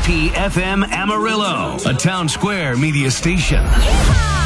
WIP FM Amarillo, a Town Square media station.